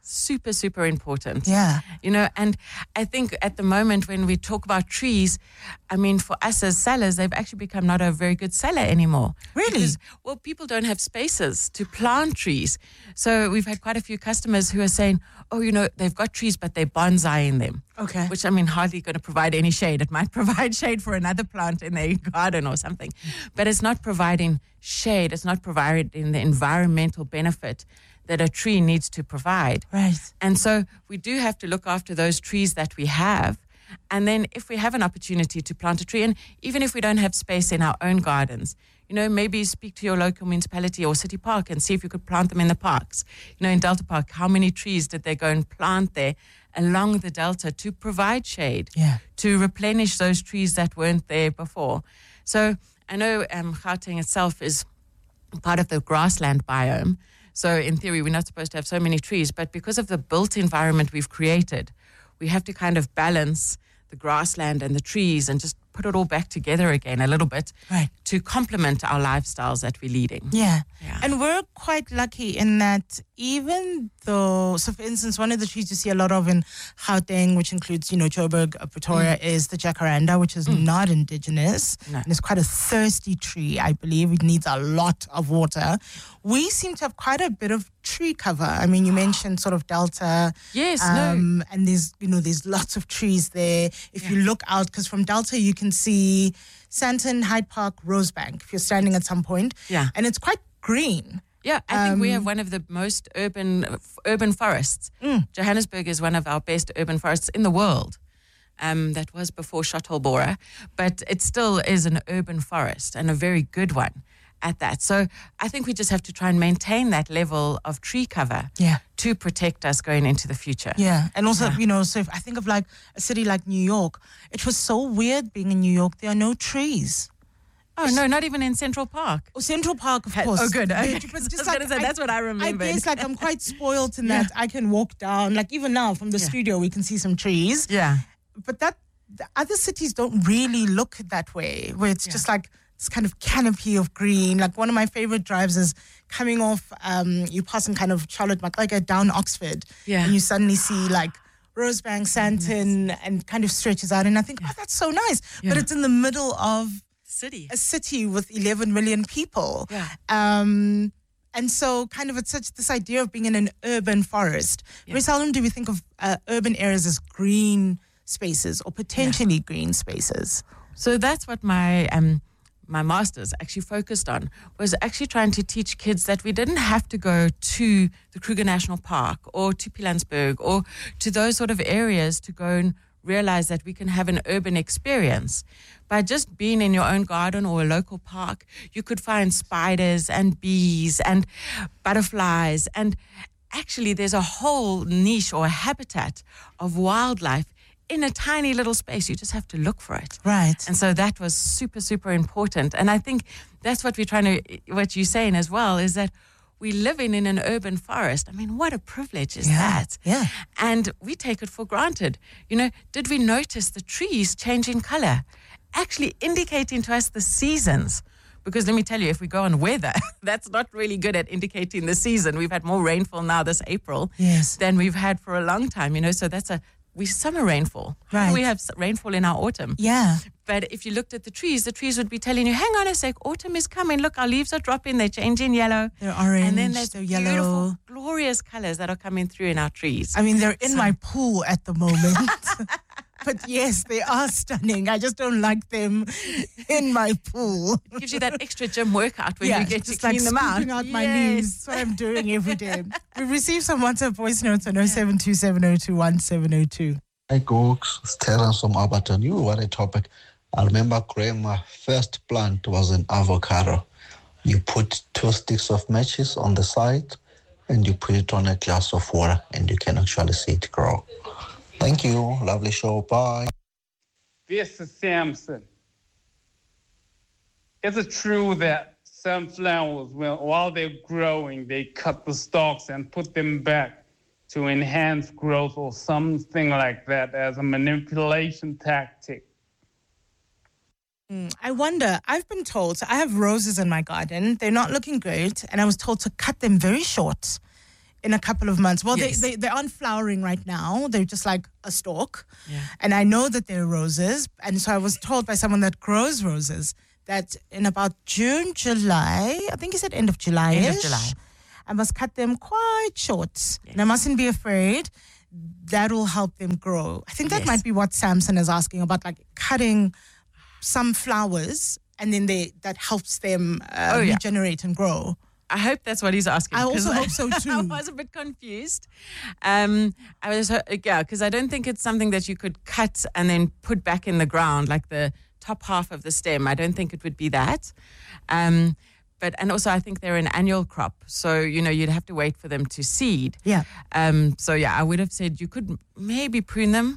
super, super important. Yeah. You know, and I think at the moment when we talk about trees, I mean, for us as sellers, they've actually become not a very good seller anymore. Really? Because, well, people don't have spaces to plant trees. So we've had quite a few customers who are saying, oh, you know, they've got trees, but they're bonsaiing them. Okay. Which, I mean, hardly going to provide any shade. It might provide shade for another plant in their garden or something. But it's not providing shade. It's not providing the environmental benefit that a tree needs to provide. Right. And so we do have to look after those trees that we have. And then if we have an opportunity to plant a tree, and even if we don't have space in our own gardens, you know, maybe speak to your local municipality or city park and see if you could plant them in the parks. You know, in Delta Park, how many trees did they go and plant there along the Delta to provide shade, yeah. to replenish those trees that weren't there before? So I know um, Gauteng itself is part of the grassland biome. So in theory, we're not supposed to have so many trees, but because of the built environment we've created, we have to kind of balance the grassland and the trees and just put it all back together again a little bit, right, to complement our lifestyles that we're leading. Yeah. yeah. And we're quite lucky in that even though, so for instance, one of the trees you see a lot of in Gauteng, which includes, you know, Joburg, uh, Pretoria, mm. is the jacaranda, which is mm. not indigenous. No. And it's quite a thirsty tree, I believe. It needs a lot of water. We seem to have quite a bit of tree cover. I mean, you mentioned sort of Delta. Yes, um, no. And there's, you know, there's lots of trees there. If yeah. you look out, because from Delta you can see Sandton, Hyde Park, Rosebank, if you're standing at some point. Yeah. And it's quite green. Yeah, I think Um, we have one of the most urban urban forests. Mm. Johannesburg is one of our best urban forests in the world. Um, that was before Shottlebora, but it still is an urban forest and a very good one at that. So I think we just have to try and maintain that level of tree cover Yeah. to protect us going into the future. Yeah. And also, Yeah. you know, so if I think of like a city like New York, it was so weird being in New York. There are no trees. Oh, no, not even in Central Park. Oh, Central Park, of Ha- course. oh, good. Okay. But I was just gonna like, say, that's what I remembered. I guess like I'm quite spoiled in Yeah. that I can walk down, like even now from the Yeah. studio, we can see some trees. Yeah. But that, the other cities don't really look that way, where it's Yeah. just like this kind of canopy of green. Like one of my favorite drives is coming off, um, you passing kind of Charlotte Macleod down Oxford. Yeah. And you suddenly see like Rosebank, Sandton, and kind of stretches out. And I think, oh, that's so nice. Yeah. But it's in the middle of City. a city with eleven million people. Yeah. Um, and so kind of it's such this idea of being in an urban forest. Yeah. Very seldom do we think of uh, urban areas as green spaces or potentially yeah. green spaces. So that's what my um my master's actually focused on, was actually trying to teach kids that we didn't have to go to the Kruger National Park or to Pilanesberg or to those sort of areas to go and realize that we can have an urban experience. By just being in your own garden or a local park, you could find spiders and bees and butterflies. And actually, there's a whole niche or a habitat of wildlife in a tiny little space. You just have to look for it. Right. And so that was super, super important. And I think that's what we're trying to, what you're saying as well, is that we live in, in an urban forest. I mean, what a privilege is Yeah, that? yeah. And we take it for granted. You know, did we notice the trees changing color, actually indicating to us the seasons? Because let me tell you, if we go on weather, that's not really good at indicating the season. We've had more rainfall now this April Yes. than we've had for a long time, you know, so that's a, we summer rainfall. Right. We have s- rainfall in our autumn. Yeah. But if you looked at the trees, the trees would be telling you, hang on a sec, autumn is coming. Look, our leaves are dropping. They're changing yellow. They're orange, And then there's they're beautiful, yellow. glorious colors that are coming through in our trees. I mean, they're in So- my pool at the moment. But yes, they are stunning. I just don't like them in my pool. It gives you that extra gym workout when yeah, you get to just clean like them out. scooping out my Yes. leaves. That's what I'm doing every day. We've received some WhatsApp voice notes on oh seven two seven oh two one seven oh two. Hi, Gooks. It's Terence from Alberton. You, what a topic. I remember growing my first plant was an avocado. You put two sticks of matches on the side and you put it on a glass of water and you can actually see it grow. Thank you. Lovely show. Bye. This is Samson. Is it true that sunflowers, when, while they're growing, they cut the stalks and put them back to enhance growth or something like that as a manipulation tactic? Mm, I wonder, I've been told, so I have roses in my garden. They're not looking great. And I was told to cut them very short in a couple of months. Well, Yes. they, they, they aren't flowering right now. They're just like a stalk. Yeah. And I know that they're roses. And so I was told by someone that grows roses that in about June, July, I think he said end of July. End of July. I must cut them quite short. And I mustn't be afraid. That will help them grow. I think that Yes. might be what Samson is asking about, like cutting some flowers and then they that helps them uh, Oh, yeah. regenerate and grow. I hope that's what he's asking. I also 'cause hope so too. I was a bit confused. Um, I was, uh, yeah, because I don't think it's something that you could cut and then put back in the ground, like the top half of the stem. I don't think it would be that. Um, but and also I think they're an annual crop, so you know you'd have to wait for them to seed. Yeah. Um. So yeah, I would have said you could maybe prune them,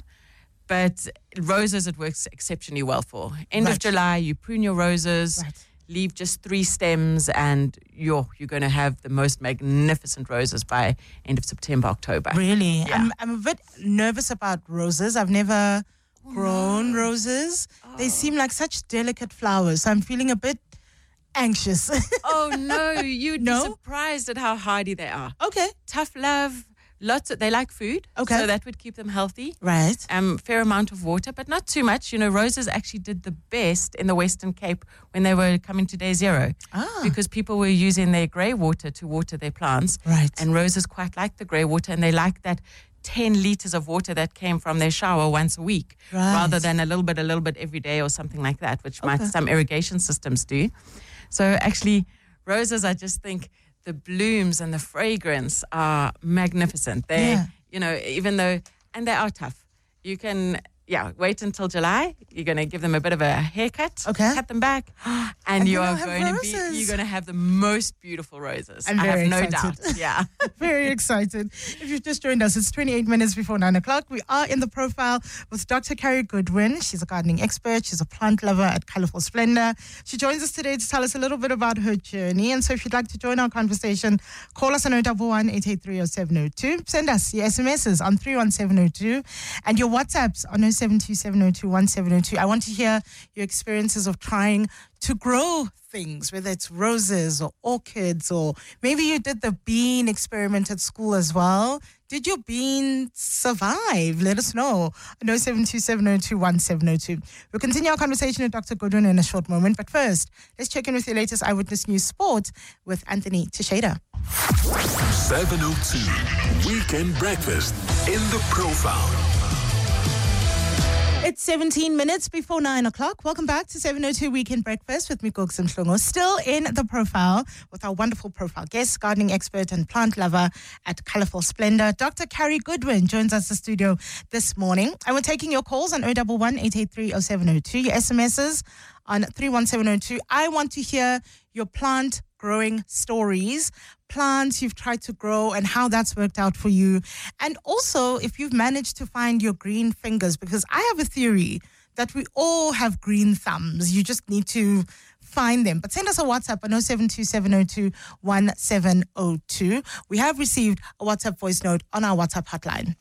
but roses it works exceptionally well for. End Right. of July, you prune your roses. Right. Leave just three stems and you're, you're going to have the most magnificent roses by end of September, October. Really? Yeah. I'm, I'm a bit nervous about roses. I've never grown roses. They seem like such delicate flowers. So I'm feeling a bit anxious. Oh, no. You'd No? be surprised at how hardy they are. Okay. Tough love. Lots of, they like food. Okay. So that would keep them healthy. Right. Um, fair amount of water, but not too much. You know, roses actually did the best in the Western Cape when they were coming to day zero. Ah. Because people were using their grey water to water their plants. Right. And roses quite like the grey water, and they like that ten litres of water that came from their shower once a week, Right. rather than a little bit, a little bit every day or something like that, which might Okay. some irrigation systems do. So actually, roses, I just think the blooms and the fragrance are magnificent. They, Yeah. you know, even though, and they are tough. You can, yeah, wait until July. You're going to give them a bit of a haircut, Okay. cut them back, and, And you then are I'll have going to be, roses. you're going to have the most beautiful roses. I'm I very have no excited. doubt. Yeah. Very excited. If you've just joined us, it's twenty-eight minutes before nine o'clock. We are in the profile with Doctor Carrie Goodwin. She's a gardening expert. She's a plant lover at Colourful Splendor. She joins us today to tell us a little bit about her journey. And so if you'd like to join our conversation, call us on zero one one, eight eight three, zero seven zero two. Send us your S M Ses on three one seven zero two and your WhatsApps on zero seven two seven zero two one seven zero two. I want to hear your experiences of trying to grow things, whether it's roses or orchids, or maybe you did the bean experiment at school as well. Did your bean survive? Let us know. zero seven two seven zero two one seven zero two. We'll continue our conversation with Doctor Goodwin in a short moment. But first, let's check in with your latest Eyewitness News Sport with Anthony Teixeira. seven oh two Weekend Breakfast in the Profile. It's seventeen minutes before nine o'clock. Welcome back to seven oh two Weekend Breakfast with Mikoks and Mhlongo. Still in the profile with our wonderful profile guest, gardening expert and plant lover at Colourful Splendor. Doctor Carrie Goodwin joins us in the studio this morning. And we're taking your calls on zero one one, eight eight three, zero seven zero two, your S M Ses on three one seven zero two. I want to hear your plant growing stories, plants you've tried to grow and how that's worked out for you. And also if you've managed to find your green fingers, because I have a theory that we all have green thumbs. You just need to find them. But send us a WhatsApp on zero seven two seven zero two one seven zero two. We have received a WhatsApp voice note on our WhatsApp hotline.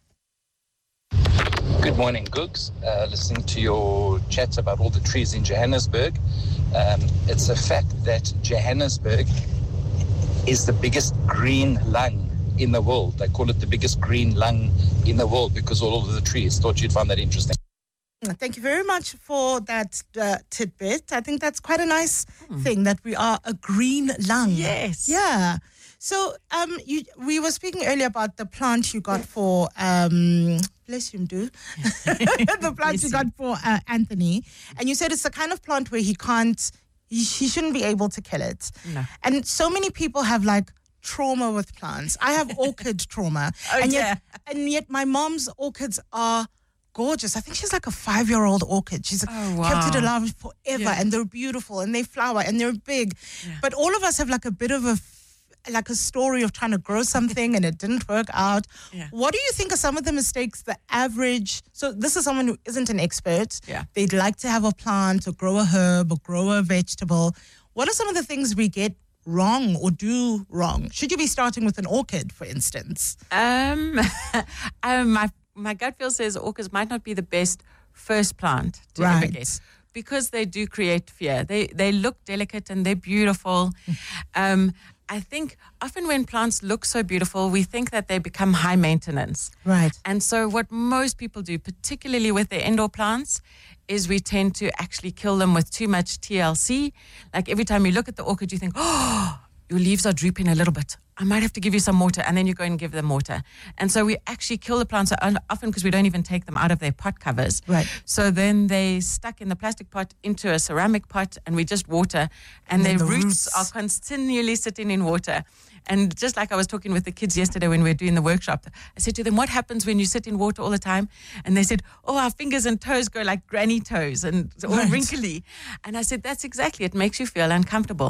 Good morning, Googs. Uh, listening to your chats about all the trees in Johannesburg, um, it's a fact that Johannesburg is the biggest green lung in the world. They call it the biggest green lung in the world because all of the trees. Thought you'd find that interesting. Thank you very much for that uh, tidbit. I think that's quite a nice thing that we are a green lung. Yes. Yeah. So um, you, we were speaking earlier about the plant you got for, um, bless him, do, the plant you got for uh, Anthony. And you said it's the kind of plant where he can't, he, he shouldn't be able to kill it. No. And so many people have like trauma with plants. I have orchid trauma. Oh, and yeah. yet, and yet my mom's orchids are gorgeous. I think she's like a five-year-old orchid. She's Oh, wow. kept it alive forever, Yeah. and they're beautiful, and they flower, and they're big. Yeah. But all of us have like a bit of a, f- like a story of trying to grow something, and it didn't work out. Yeah. What do you think are some of the mistakes the average, so this is someone who isn't an expert. Yeah. They'd like to have a plant or grow a herb or grow a vegetable. What are some of the things we get wrong or do wrong? Should you be starting with an orchid, for instance? Um, um, my my gut feel says orchids might not be the best first plant to ever Right. get because they do create fear. They they look delicate and they're beautiful. Um, I think often when plants look so beautiful, we think that they become high maintenance. Right. And so what most people do, particularly with their indoor plants, is we tend to actually kill them with too much T L C. Like every time you look at the orchid, you think, oh, your leaves are drooping a little bit. I might have to give you some water. And then you go and give them water. And so we actually kill the plants often because we don't even take them out of their pot covers. Right. So then they stuck in the plastic pot into a ceramic pot and we just water. And, And their then the roots, roots are continually sitting in water. And just like I was talking with the kids yesterday when we were doing the workshop, I said to them, what happens when you sit in water all the time? And they said, oh, our fingers and toes go like granny toes and all Right. wrinkly. And I said, that's exactly, it makes you feel uncomfortable.